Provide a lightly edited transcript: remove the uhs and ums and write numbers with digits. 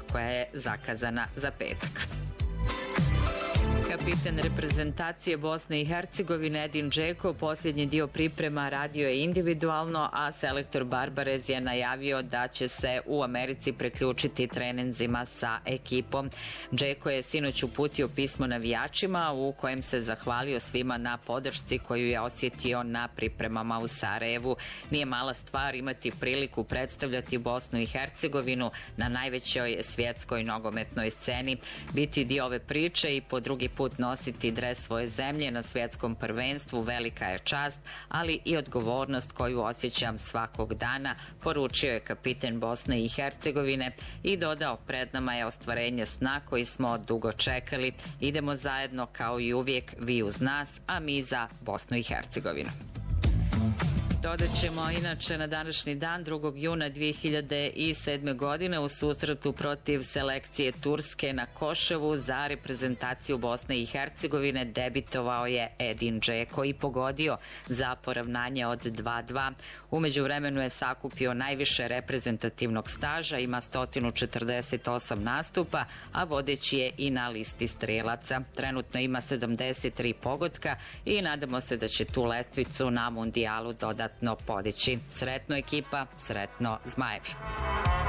koja je zakazana za petak. Kapiten reprezentacije Bosne i Hercegovine Edin Džeko posljednji dio priprema radio je individualno, a selektor Barbarez je najavio da će se u Americi priključiti treninzima sa ekipom. Džeko je sinoć uputio pismo navijačima u kojem se zahvalio svima na podršci koju je osjetio na pripremama u Sarajevu. Nije mala stvar imati priliku predstavljati Bosnu i Hercegovinu na najvećoj svjetskoj nogometnoj sceni, biti dio ove priče i po drugi put nositi dres svoje zemlje na svjetskom prvenstvu velika je čast, ali i odgovornost koju osjećam svakog dana, poručio je kapiten Bosne i Hercegovine i dodao: pred nama je ostvarenje sna koji smo dugo čekali. Idemo zajedno kao i uvijek, vi uz nas, a mi za Bosnu i Hercegovinu. Dodat ćemo inače na današnji dan 2. juna 2007. godine u susretu protiv selekcije Turske na Koševu za reprezentaciju Bosne i Hercegovine debitovao je Edin Džeko i pogodio za poravnanje od 2:2. U međuvremenu je sakupio najviše reprezentativnog staža, ima 148 nastupa, a vodeći je i na listi strelaca. Trenutno ima 73 pogotka i nadamo se da će tu lestvicu na mundijalu dodatno podići. Sretno ekipa, sretno Zmajevi.